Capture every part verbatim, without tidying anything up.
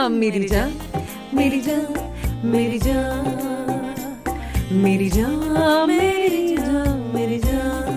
मेरी जान मेरी जान मेरी जान मेरी जान मेरी जान मेरी जान।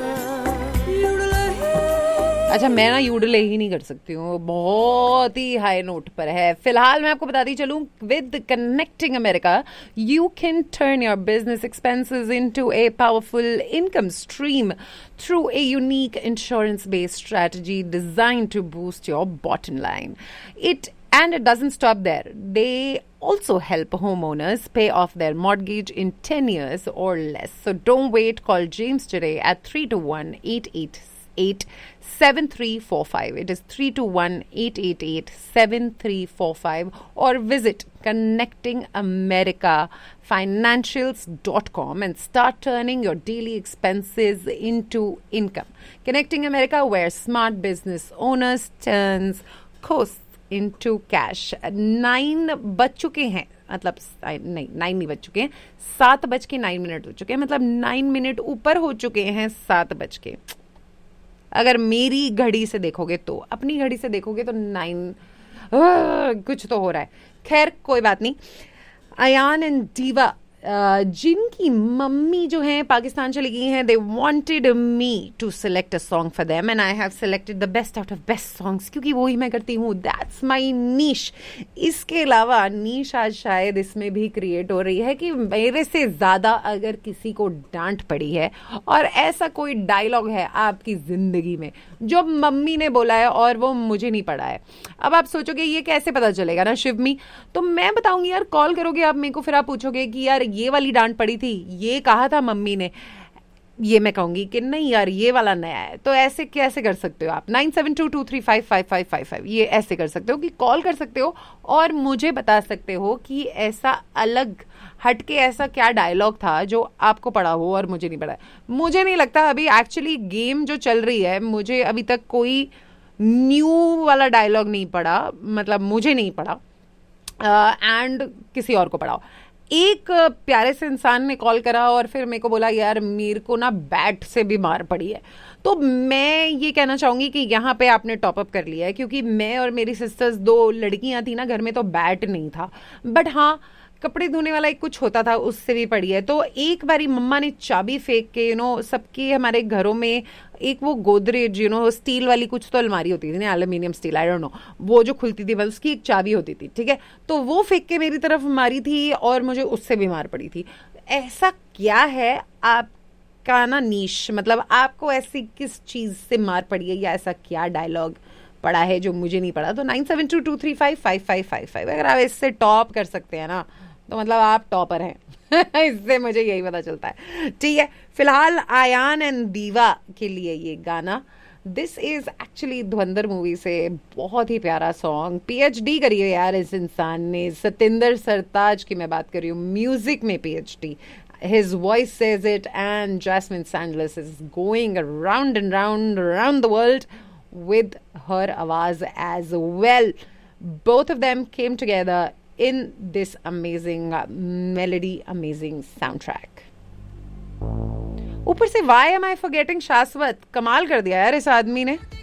अच्छा, मैं ना यूडले ही नहीं कर सकती हूँ, बहुत ही हाई नोट पर है। फिलहाल मैं आपको बताती चलूँ, with connecting America you can turn your business expenses into a powerful income stream through a unique insurance-based strategy designed to boost your bottom line. It and it doesn't stop there. They also help homeowners pay off their mortgage in ten years or less. So don't wait. Call James today at three two one, eight eight eight, seven three four five. It is three two one, eight eight eight, seven three four five, or visit connecting america financials dot com and start turning your daily expenses into income. Connecting America, where smart business owners turns costs into cash. Nine बज चुके हैं, मतलब नहीं nine नहीं बज चुके हैं, सात बज के नाइन मिनट हो चुके हैं, मतलब नाइन मिनट ऊपर हो चुके हैं सात बज के। अगर मेरी घड़ी से देखोगे तो, अपनी घड़ी से देखोगे तो नाइन कुछ तो हो रहा है। खैर कोई बात नहीं। अयान एंड दीवा, जिनकी मम्मी जो है पाकिस्तान चली गई हैं, they wanted me to select a song for them and I have selected the best out of best songs, क्योंकि वही मैं करती हूँ, दैट्स माय नीश। इसके अलावा नीश आज शायद इसमें भी क्रिएट हो रही है कि मेरे से ज्यादा अगर किसी को डांट पड़ी है और ऐसा कोई डायलॉग है आपकी जिंदगी में जो मम्मी ने बोला है और वो मुझे नहीं पड़ा है, अब आप सोचोगे ये कैसे पता चलेगा ना शिवमी, तो मैं बताऊंगी यार, कॉल करोगे आप मेरे को, फिर आप पूछोगे कि यार ये वाली डांट पड़ी थी, ये कहा था मम्मी ने, ये मैं कहूंगी कि नहीं यार ये वाला नया है। तो ऐसे कैसे कर सकते हो आप? Nine seven to to three five five five five five ये ऐसे कर सकते हो कि कॉल कर सकते हो और मुझे बता सकते हो कि ऐसा अलग हटके ऐसा क्या डायलॉग था जो आपको पड़ा हो और मुझे नहीं पड़ा। मुझे नहीं लगता अभी एक्चुअली गेम जो चल रही है, मुझे अभी तक कोई न्यू वाला डायलॉग नहीं पड़ा, मतलब मुझे नहीं पड़ा एंड uh, किसी और को पड़ा। एक प्यारे से इंसान ने कॉल करा और फिर मेरे को बोला यार मेरे को ना बैट से भी मार पड़ी है। तो मैं ये कहना चाहूंगी कि यहाँ पे आपने टॉप अप कर लिया है, क्योंकि मैं और मेरी सिस्टर्स दो लड़कियां थी ना घर में, तो बैट नहीं था, बट हाँ कपड़े धोने वाला एक कुछ होता था, उससे भी पड़ी है। तो एक बारी मम्मा ने चाबी फेंक के, यू नो सबके हमारे घरों में एक वो गोदरेज, यू नो स्टील वाली कुछ तो अलमारी होती थी ना, aluminium steel, I don't know, वो जो खुलती थी बस उसकी एक चाबी होती थी, ठीक है। तो वो फेंक के मेरी तरफ मारी थी और मुझे उससे भी मार पड़ी थी। ऐसा क्या है आपका ना नीश, मतलब आपको ऐसी किस चीज से मार पड़ी है या ऐसा क्या डायलॉग पड़ा है जो मुझे नहीं पड़ा? तो nine seven to to three five five five five five अगर आप इससे टॉप कर सकते हैं ना तो मतलब आप टॉपर हैं इससे मुझे यही पता चलता है, ठीक है। फिलहाल आयान एंड दीवा के लिए ये गाना, this is actually Dhurandhar movie से बहुत ही प्यारा सॉन्ग। पीएचडी करी है यार इस इंसान ने, सतिंदर सरताज की मैं बात कर रही हूँ, म्यूजिक में PhD. His voice says it, and Jasmine Sandler is going around and round around the world with her आवाज as well. Both of them came together in this amazing uh, melody, amazing soundtrack. ऊपर से Why am I forgetting शाश्वत, कमाल कर दिया यार इस आदमी ने।